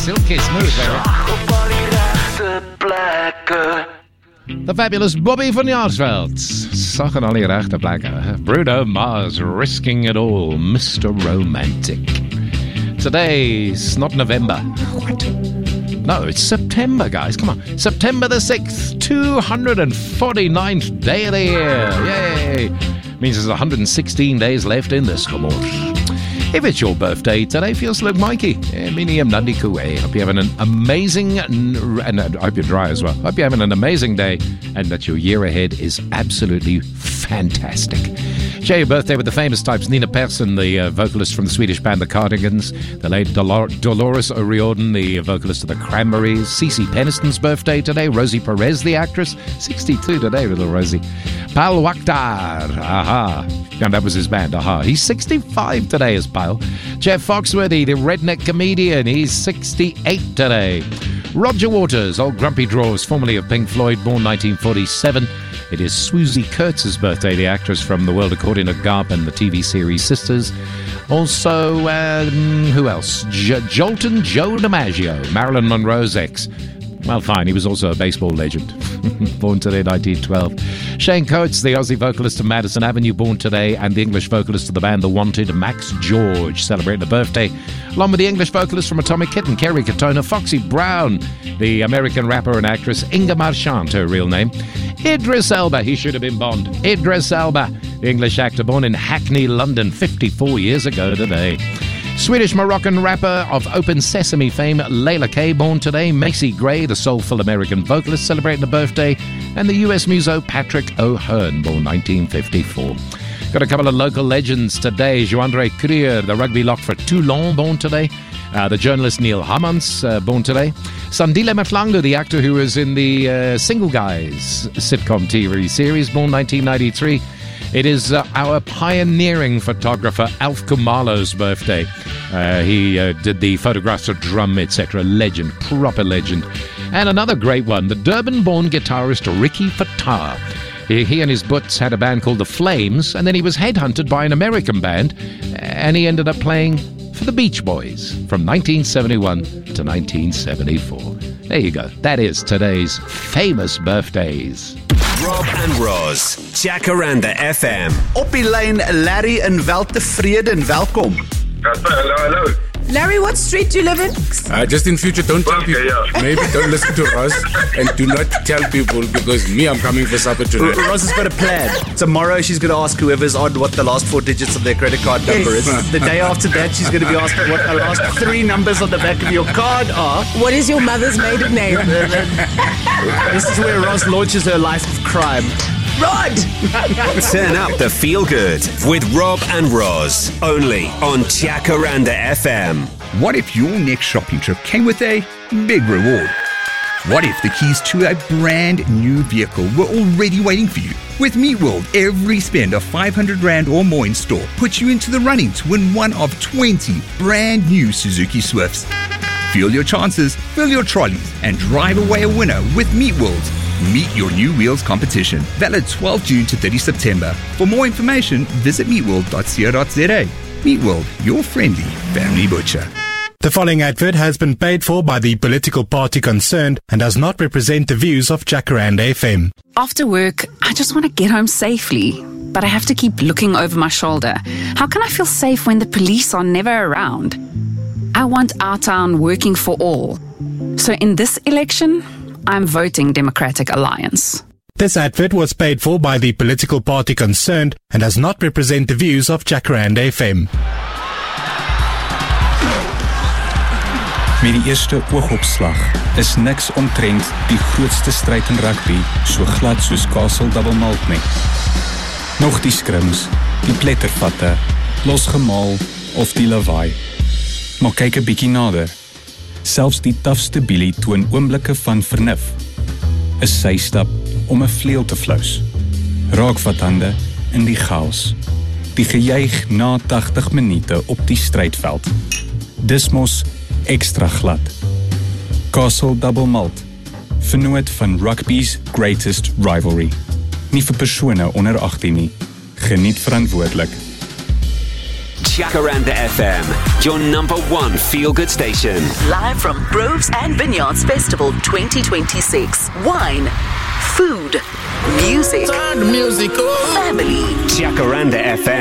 silky smooth, The fabulous Bobby van Jaarsveld. Sak aan al die regte plekke. Bruno Mars, Risking It All, Mr. Romantic. Today's not November. What? No, it's September, guys. Come on. September the 6th, 249th day of the year. Yay! Means there's 116 days left in this. Come on. If it's your birthday today, feels like Mikey. Minium Nandi Kue. Hope you're having an amazing, and I hope you're dry as well. Hope you're having an amazing day and that your year ahead is absolutely fantastic. Share your birthday with the famous types. Nina Persson, the vocalist from the Swedish band The Cardigans. The late Dolores O'Riordan, the vocalist of the Cranberries. Cece Peniston's birthday today. Rosie Perez, the actress. 62 today, little Rosie. Pal Wakhtar. Aha. And that was his band, Aha. He's 65 today as Pal. Jeff Foxworthy, the redneck comedian. He's 68 today. Roger Waters, old Grumpy Draws, formerly of Pink Floyd, born 1947. It is Swoosie Kurtz's birthday, the actress from The World According to Garp and the TV series Sisters. Also, who else? Jolton Joe DiMaggio, Marilyn Monroe's ex. Well, fine, he was also a baseball legend. Born today, 1912. Shane Coates, the Aussie vocalist of Madison Avenue, born today, and the English vocalist of the band The Wanted, Max George, celebrating a birthday, along with the English vocalist from Atomic Kitten, Kerry Katona, Foxy Brown, the American rapper and actress Inga Marchant, her real name, Idris Elba, he should have been Bond, Idris Elba, the English actor born in Hackney, London, 54 years ago today. Swedish-Moroccan rapper of Open Sesame fame, Layla K, born today. Macy Gray, the soulful American vocalist, celebrating a birthday. And the US muso Patrick O'Hearn, born 1954. Got a couple of local legends today. Joandre Courier, the rugby lock for Toulon, born today. The journalist Neil Hammans, born today. Sandile Mflangu, the actor who was in the Single Guys sitcom TV series, born 1993. It is our pioneering photographer Alf Kumalo's birthday. He did the photographs of drum, etc. Legend, proper legend. And another great one, the Durban-born guitarist Ricky Fatah. He and his butts had a band called The Flames, and then he was headhunted by an American band, and he ended up playing for the Beach Boys from 1971 to 1974. There you go. That is today's famous birthdays. Rob and Roz, Jacaranda FM. Op die lyn, Larry in Weltevrede en welkom. Hello. Larry, what street do you live in? Just in future, don't tell people. Maybe don't listen to Roz and do not tell people because I'm coming for supper tonight. Roz has got a plan. Tomorrow she's going to ask whoever's on what the last 4 digits of their credit card number is. The day after that she's going to be asked what the last 3 numbers on the back of your card are. What is your mother's maiden name? This is where Roz launches her life of crime. Rod! Turn up the feel good with Rob and Roz, only on Jacaranda FM. What if your next shopping trip came with a big reward? What if the keys to a brand new vehicle were already waiting for you? With Meatworld, every spend of 500 Rand or more in store puts you into the running to win one of 20 brand new Suzuki Swifts. Feel your chances, fill your trolleys, and drive away a winner with Meatworld. Meet your new wheels competition. Valid 12 June to 30 September. For more information, visit meatworld.co.za. Meatworld, your friendly family butcher. The following advert has been paid for by the political party concerned and does not represent the views of Jacaranda FM. After work, I just want to get home safely, but I have to keep looking over my shoulder. How can I feel safe when the police are never around? I want our town working for all. So in this election, I'm voting Democratic Alliance. This advert was paid for by the political party concerned and does not represent the views of Jacaranda FM. Met die eerste oogopslag is niks omtrent die grootste stryd in rugby so glad soos Castle Double Malt nie. Nog die skrims, die plettervatte, losgemaal of die lawaai. Maar kyk 'n bietjie nader. Selfs die tafste bielie toon oomblikke van vernuf. 'n Systap om 'n vleuel te flous. Raakvathande in die chaos. Die gejuig na 80 minute op die strydveld. Dis mos extra glad. Castle Double Malt, vernoot van rugby's greatest rivalry. Nie vir persone onder 18 nie. Geniet verantwoordelik. Jacaranda FM, your number one feel-good station. Live from Groves and Vineyards Festival 2026. Wine, food, music, family. Jacaranda FM.